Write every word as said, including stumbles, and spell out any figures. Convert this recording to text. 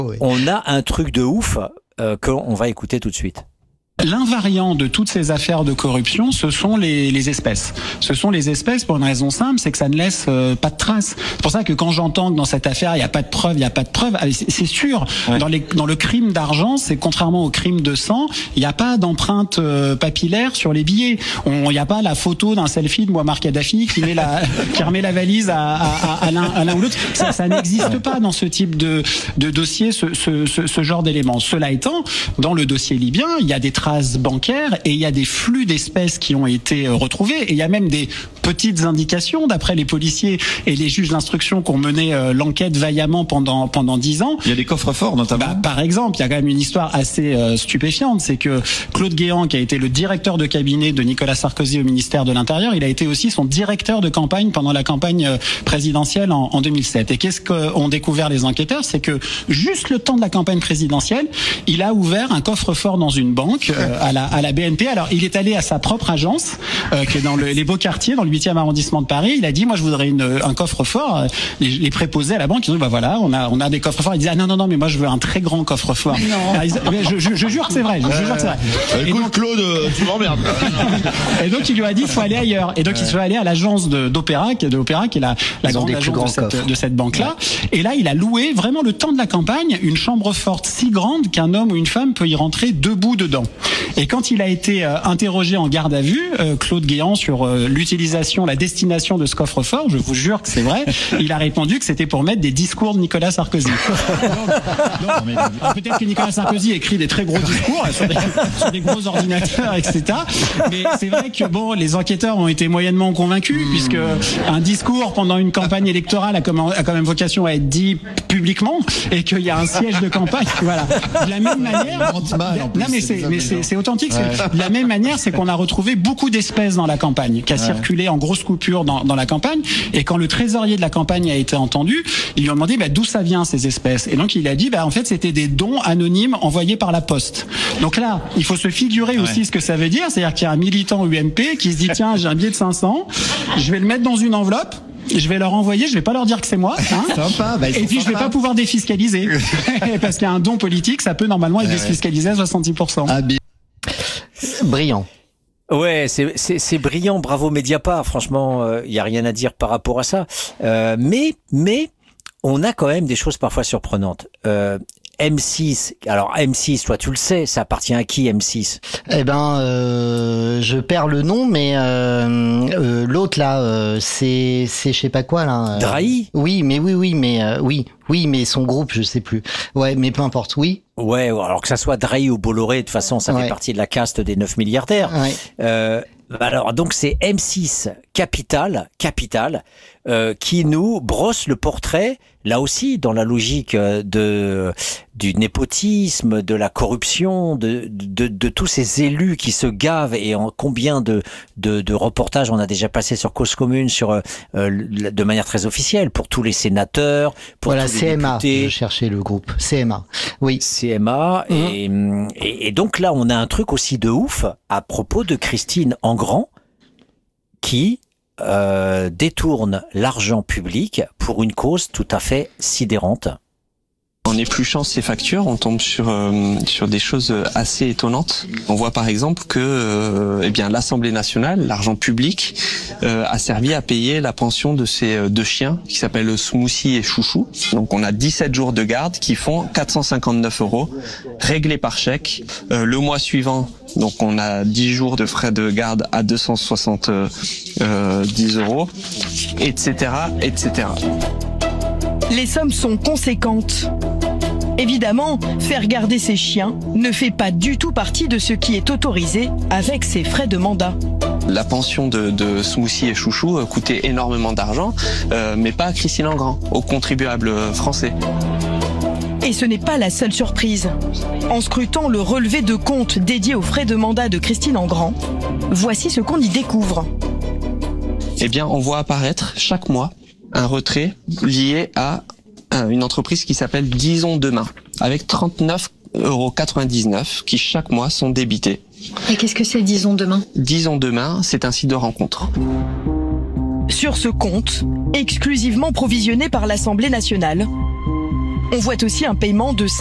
Oui. On a un truc de ouf euh, qu'on va écouter tout de suite. L'invariant de toutes ces affaires de corruption, ce sont les, les espèces. Ce sont les espèces pour une raison simple, c'est que ça ne laisse euh, pas de traces. C'est pour ça que quand j'entends que dans cette affaire, il n'y a pas de preuves, il n'y a pas de preuves, c'est, c'est sûr. Ouais. Dans, les, dans le crime d'argent, c'est contrairement au crime de sang, il n'y a pas d'empreinte euh, papillaire sur les billets. Il n'y a pas la photo d'un selfie de Muammar Kadhafi qui, met la, qui remet la valise à, à, à, à, l'un, à l'un ou l'autre. Ça, ça n'existe pas dans ce type de, de dossier, ce, ce, ce, ce genre d'éléments. Cela étant, dans le dossier libyen, il y a des traces bancaires et il y a des flux d'espèces qui ont été retrouvés et il y a même des petites indications d'après les policiers et les juges d'instruction qui ont mené euh, l'enquête vaillamment pendant pendant dix ans. Il y a des coffres-forts notamment. Bah, par exemple, il y a quand même une histoire assez euh, stupéfiante, c'est que Claude Guéant, qui a été le directeur de cabinet de Nicolas Sarkozy au ministère de l'Intérieur, il a été aussi son directeur de campagne pendant la campagne présidentielle en, en deux mille sept. Et qu'est-ce qu'ont découvert les enquêteurs, c'est que juste le temps de la campagne présidentielle, il a ouvert un coffre-fort dans une banque euh, à la à la B N P. Alors, il est allé à sa propre agence, euh, qui est dans le, les Beaux-Quartiers, dans le huitième arrondissement de Paris. Il a dit, moi, je voudrais une, un coffre-fort. Les, les préposés à la banque, ils ont dit, bah voilà, on a, on a des coffres-forts. Il disait, ah non, non, non, mais moi, je veux un très grand coffre-fort. Alors, ils, je, je, je jure que c'est vrai. Je, je jure que c'est vrai. Euh, écoute, donc, Claude, tu m'emmerdes. Et donc, il lui a dit, il faut aller ailleurs. Et donc, ouais. il faut aller à l'agence de, d'Opéra, qui est de l'Opéra, qui est la, la grande agence de cette, de cette banque-là. Ouais. Et là, il a loué vraiment le temps de la campagne une chambre forte si grande qu'un homme ou une femme peut y rentrer debout dedans. Et quand il a été euh, interrogé en garde à vue, euh, Claude Guéant, sur euh, l'utilisation, la destination de ce coffre-fort, je vous jure que c'est vrai, il a répondu que c'était pour mettre des discours de Nicolas Sarkozy. Donc, donc, mais, peut-être que Nicolas Sarkozy écrit des très gros discours sur des, sur des gros ordinateurs, et cetera. Mais c'est vrai que bon, les enquêteurs ont été moyennement convaincus, mmh. puisque un discours pendant une campagne électorale a, comme, a quand même vocation à être dit publiquement, et qu'il y a un siège de campagne. Voilà. De la même manière, non mais c'est, mais c'est, c'est authentique. Ouais. C'est, de la même manière, c'est qu'on a retrouvé beaucoup d'espèces dans la campagne, qui a ouais. circulé en grosses coupures dans, dans la campagne. Et quand le trésorier de la campagne a été entendu, ils lui ont demandé bah, d'où ça vient ces espèces. Et donc il a dit bah en fait c'était des dons anonymes envoyés par la poste. Donc là, il faut se figurer ouais. aussi ce que ça veut dire, c'est-à-dire qu'il y a un militant U M P qui se dit tiens j'ai un billet de cinq cents, je vais le mettre dans une enveloppe. Je vais leur envoyer, je vais pas leur dire que c'est moi, hein. Sympa, bah, et puis je vais pas pouvoir défiscaliser parce qu'un don politique, ça peut normalement être ouais, défiscalisé à soixante-dix pour cent. Ah, bi- brillant. Ouais, c'est, c'est, c'est brillant, bravo Mediapart. Franchement, il euh, y a rien à dire par rapport à ça. Euh, mais, mais, on a quand même des choses parfois surprenantes. Euh, M six, alors M six, toi tu le sais, ça appartient à qui M six? Eh ben, euh, je perds le nom, mais euh, euh, l'autre là, euh, c'est, c'est je sais pas quoi là. Euh, Drahi. Oui, mais oui, oui, mais euh, oui, oui, mais son groupe, je sais plus. Ouais, mais peu importe, oui. Ouais, alors que ça soit Drahi ou Bolloré, de toute façon, ça ouais. fait partie de la caste des neuf milliardaires. Ouais. Euh, alors donc c'est M six Capital, Capital, euh, qui nous brosse le portrait, là aussi dans la logique de du népotisme, de la corruption, de de, de tous ces élus qui se gavent et en combien de de, de reportages on a déjà passé sur Cause Commune, sur euh, de manière très officielle pour tous les sénateurs, pour voilà, tous les C M A, députés. Je cherchais le groupe C M A. Oui. C M A mmh. et, et et donc là on a un truc aussi de ouf à propos de Christine Engrand qui euh, détourne l'argent public pour une cause tout à fait sidérante. En épluchant ces factures, on tombe sur euh, sur des choses assez étonnantes. On voit par exemple que euh, eh bien l'Assemblée nationale, l'argent public, euh, a servi à payer la pension de ces deux chiens qui s'appellent Smoothie et Chouchou. Donc on a dix-sept jours de garde qui font quatre cent cinquante-neuf euros réglés par chèque. Euh, le mois suivant, donc on a dix jours de frais de garde à deux cent soixante-dix euros, et cetera, et cetera. Les sommes sont conséquentes. Évidemment, faire garder ces chiens ne fait pas du tout partie de ce qui est autorisé avec ces frais de mandat. La pension de, de Smoothie et Chouchou coûtait énormément d'argent, euh, mais pas à Christine Engrand, aux contribuables français. Et ce n'est pas la seule surprise. En scrutant le relevé de compte dédié aux frais de mandat de Christine Engrand, voici ce qu'on y découvre. Eh bien, on voit apparaître chaque mois un retrait lié à une entreprise qui s'appelle Disons Demain, avec trente-neuf euros quatre-vingt-dix-neuf qui chaque mois sont débités. Et qu'est-ce que c'est Disons Demain ? Disons Demain, c'est un site de rencontre. Sur ce compte, exclusivement provisionné par l'Assemblée nationale, On voit aussi un paiement de